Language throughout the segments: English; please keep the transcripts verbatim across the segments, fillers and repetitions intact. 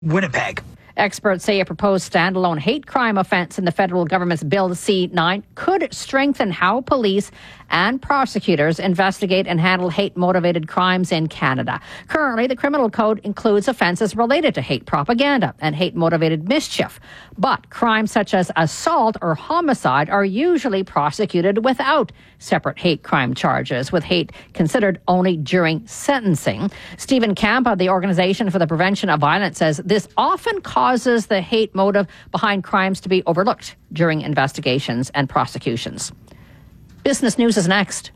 Winnipeg. Experts say a proposed standalone hate crime offence in the federal government's Bill C nine could strengthen how police and prosecutors investigate and handle hate-motivated crimes in Canada. Currently, the criminal code includes offences related to hate propaganda and hate-motivated mischief. But crimes such as assault or homicide are usually prosecuted without separate hate crime charges, with hate considered only during sentencing. Stephen Camp of the Organization for the Prevention of Violence says this often causes the hate motive behind crimes to be overlooked during investigations and prosecutions. Business News is next.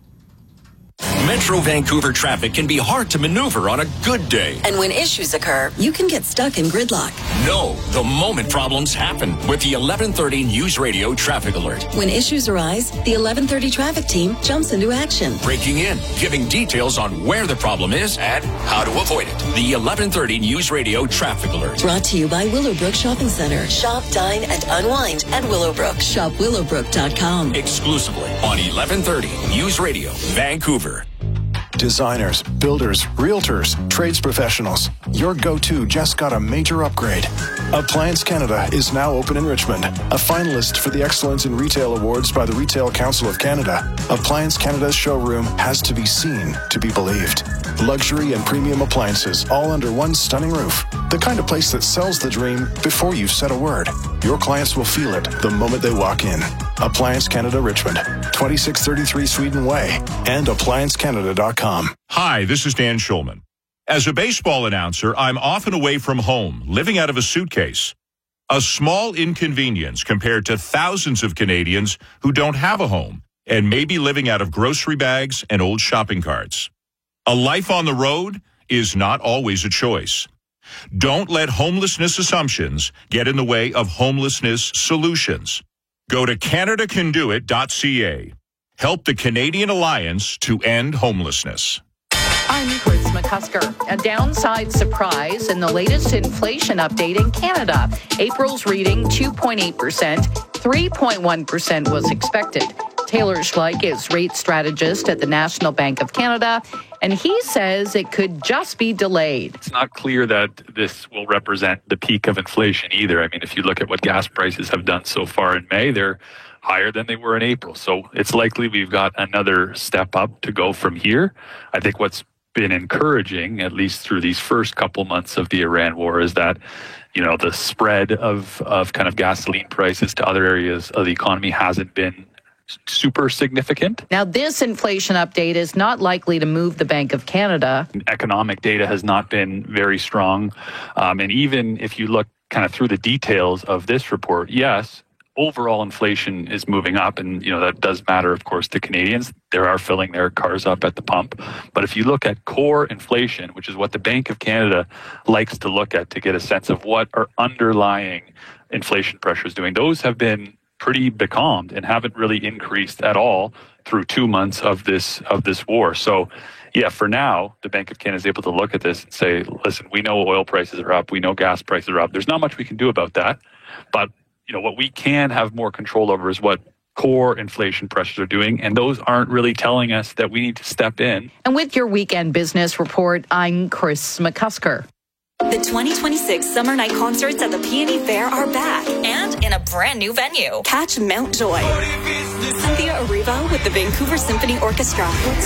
Metro Vancouver traffic can be hard to maneuver on a good day. And when issues occur, you can get stuck in gridlock. No, the moment problems happen with the eleven thirty News Radio Traffic Alert. When issues arise, the eleven thirty traffic team jumps into action. Breaking in, giving details on where the problem is and how to avoid it. The eleven thirty News Radio Traffic Alert. Brought to you by Willowbrook Shopping Centre. Shop, dine, and unwind at Willowbrook. Shop willowbrook dot com. Exclusively on eleven thirty News Radio Vancouver. Designers, builders, realtors, trades professionals. Your go-to just got a major upgrade. Appliance Canada is now open in Richmond. A finalist for the Excellence in Retail Awards by the Retail Council of Canada, Appliance Canada's showroom has to be seen to be believed. Luxury and premium appliances all under one stunning roof. The kind of place that sells the dream before you've said a word. Your clients will feel it the moment they walk in. Appliance Canada Richmond, twenty-six thirty-three Sweden Way, and appliance canada dot com. Hi, this is Dan Schulman. As a baseball announcer, I'm often away from home, living out of a suitcase. A small inconvenience compared to thousands of Canadians who don't have a home and may be living out of grocery bags and old shopping carts. A life on the road is not always a choice. Don't let homelessness assumptions get in the way of homelessness solutions. Go to canada can do it dot c a. Help the Canadian Alliance to end homelessness. I'm Chris McCusker. A downside surprise in the latest inflation update in Canada. April's reading two point eight percent, three point one percent was expected. Taylor Schleich is rate strategist at the National Bank of Canada, and he says it could just be delayed. It's not clear that this will represent the peak of inflation either. I mean, if you look at what gas prices have done so far in May, they're higher than they were in April. So it's likely we've got another step up to go from here. I think what's been encouraging, at least through these first couple months of the Iran war, is that, you know, the spread of, of kind of gasoline prices to other areas of the economy hasn't been super significant. Now, this inflation update is not likely to move the Bank of Canada. Economic data has not been very strong. Um, and even if you look kind of through the details of this report, yes, overall inflation is moving up. And, you know, that does matter, of course, to Canadians. They are filling their cars up at the pump. But if you look at core inflation, which is what the Bank of Canada likes to look at to get a sense of what are underlying inflation pressures doing, those have been pretty becalmed and haven't really increased at all through two months of this of this war. So, yeah, for now, the Bank of Canada is able to look at this and say, listen, we know oil prices are up, we know gas prices are up. There's not much we can do about that. But, you know, what we can have more control over is what core inflation pressures are doing, and those aren't really telling us that we need to step in. And with your weekend business report, I'm Chris McCusker. The twenty twenty-six Summer Night Concerts at the P and E Fair are back and in a brand new venue. Catch Mount Joy, Cynthia Erivo with the Vancouver Symphony Orchestra,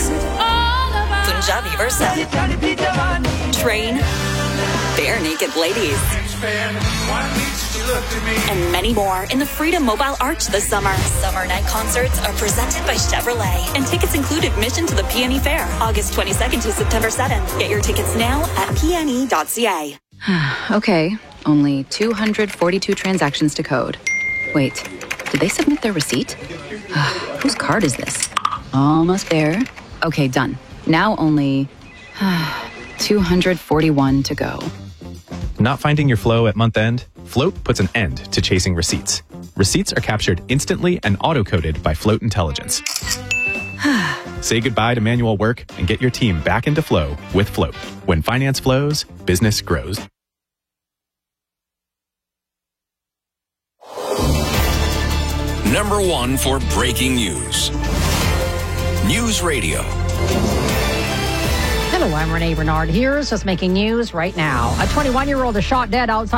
Punjabi Versa, Train, Bare Naked Ladies, and many more in the Freedom Mobile Arch this summer. Summer Night Concerts are presented by Chevrolet, and tickets include admission to the P and E Fair, August twenty-second to September seventh. Get your tickets now at p n e dot c a. Okay, only two hundred forty-two transactions to code. Wait, did they submit their receipt? Whose card is this? Almost there. Okay, done. Now only two hundred forty-one to go. Not finding your flow at month end? Float puts an end to chasing receipts. Receipts are captured instantly and auto-coded by Float Intelligence. Say goodbye to manual work and get your team back into flow with Float. When finance flows, business grows. Number one for breaking news. News Radio. The Hello, I'm Renee Bernard. Here's what's making news right now. A twenty-one-year-old is shot dead outside